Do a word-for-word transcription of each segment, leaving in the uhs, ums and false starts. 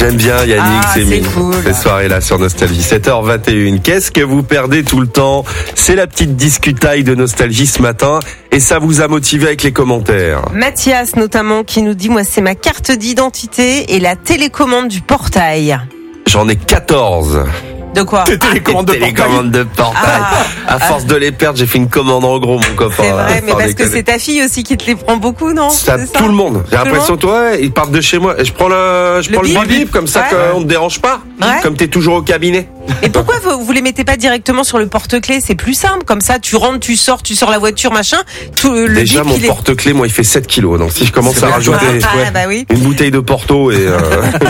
J'aime bien Yannick, Ah, c'est c'est mignon. cool. Ces soirées-là sur Nostalgie. sept heures vingt et une. Qu'est-ce que vous perdez tout le temps? C'est la petite discutaille de Nostalgie ce matin. Et ça vous a motivé avec les commentaires. Mathias notamment qui nous dit, moi c'est ma carte d'identité et la télécommande du portail. J'en ai quatorze. De quoi? Tes télécommandes de portail. Télécommande de portail. Ah. À force de les perdre, j'ai fait une commande en gros, mon copain. C'est vrai, mais Sans parce que déconner. c'est ta fille aussi qui te les prend beaucoup, non? Ça, C'est ça tout le monde. J'ai Tout le l'impression, toi, ils partent de chez moi. Et je prends le, je Le prends le bip. bip bip, comme ça Ouais. qu'on ne te dérange pas. Ouais. Comme t'es toujours au cabinet. Et pourquoi vous, vous les mettez pas directement sur le porte-clés? C'est plus simple, comme ça tu rentres, tu sors, tu sors la voiture, machin. Tout, le Déjà, bip, mon il est- porte-clés, moi, il fait sept kilos. Donc, si je commence C'est à vrai, rajouter Ah, ouais, bah oui. une bouteille de Porto et, euh,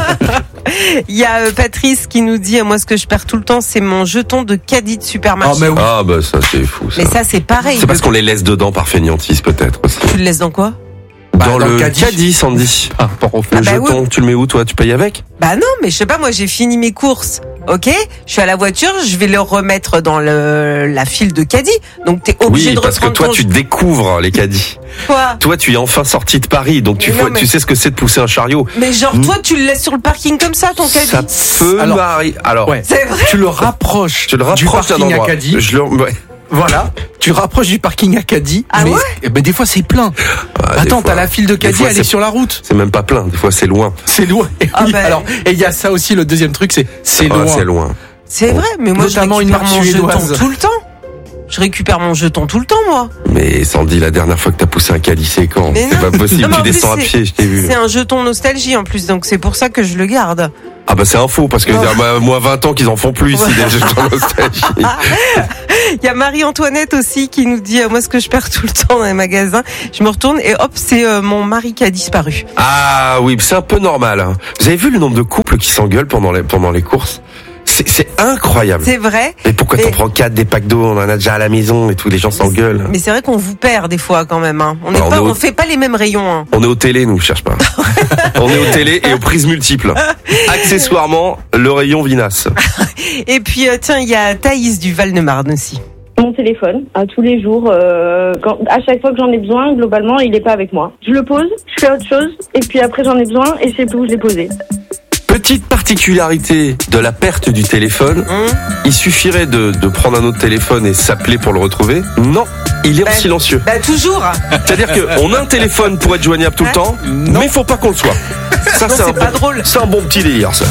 Il y a euh, Patrice qui nous dit, euh, moi ce que je perds tout le temps, c'est mon jeton de caddie de supermarché. Ah, mais oui. ah, bah, ça, c'est fou, ça. Mais ça c'est pareil. C'est parce qu'on les laisse dedans par feignantise, peut-être, aussi. Tu le laisses dans quoi? Bah, dans, dans le le caddie. caddie, Sandy. Par rapport au Le Ah bah jeton, oui. tu le mets où, toi? Tu payes avec? Bah non, mais je sais pas, moi j'ai fini mes courses, ok? Je suis à la voiture, je vais le remettre dans le, la file de caddie. Donc t'es obligé Oui, de parce que reprendre toi, ton... tu découvres les caddies. Quoi? Toi, tu es enfin sorti de Paris, donc tu, Mais vois, non, mais- tu sais ce que c'est de pousser un chariot. Mais genre Hmm. toi tu le laisses sur le parking comme ça, ton caddie? Ça peut Alors- m'arriver. Alors, Ouais. C'est vrai? Tu le rapproches je le du rapproche d'un parking à endroit. caddie. Je le, ouais. Voilà. Tu rapproches du parking à caddie. Ah mais, ouais eh ben, des fois, c'est plein. Ah, des Attends, fois- t'as la file de des caddie, fois, elle c'est- est sur la route. C'est même pas plein, des fois c'est loin. C'est loin. Et Ah oui, ben. alors, et il y a ça aussi, le deuxième truc, c'est, c'est Ah, loin. c'est loin. C'est vrai, mais moi Notamment je une récupère marque mon jeton suédoise. tout le temps. Je récupère mon jeton tout le temps, moi. Mais Sandy, la dernière fois que t'as poussé un caddie, c'est quand? Mais C'est non. pas possible, Non, mais en tu plus, descends à c'est- pied, je t'ai vu. C'est un jeton nostalgie en plus, donc c'est pour ça que je le garde. Ah bah c'est un faux, parce que Oh. bah, moi vingt ans qu'ils en font plus ici, des jetons nostalgie. Il y a Marie-Antoinette aussi qui nous dit, euh, moi ce que je perds tout le temps dans les magasins, je me retourne et hop, c'est euh, mon mari qui a disparu. Ah oui, c'est un peu normal. Hein. Vous avez vu le nombre de couples qui s'engueulent pendant les, pendant les courses? C'est, c'est incroyable. C'est vrai. Mais pourquoi Mais- t'en prends quatre des packs d'eau? On en a déjà à la maison et tout, les gens s'engueulent. Mais c'est vrai qu'on vous perd des fois quand même. Hein. On n'est Alors, pas, on est au- on fait pas les mêmes rayons. Hein. On est au télé, nous, cherche pas. On est au télé et aux prises multiples. Accessoirement, le rayon vinasse. Et puis euh, tiens, il y a Thaïs du Val-de-Marne aussi. Mon téléphone, à tous les jours, euh, quand, à chaque fois que j'en ai besoin, globalement, il n'est pas avec moi. Je le pose, je fais autre chose, et puis après j'en ai besoin, et je sais plus où je l'ai posé. Petite particularité de la perte du téléphone, Hum il suffirait de, de prendre un autre téléphone et s'appeler pour le retrouver. Non, il est Bah, en silencieux. Bah toujours. C'est-à-dire qu'on a un téléphone pour être joignable tout le temps, mais faut pas qu'on le soit. Ça, Non, c'est un c'est pas bon- drôle. C'est un bon petit délire, ça.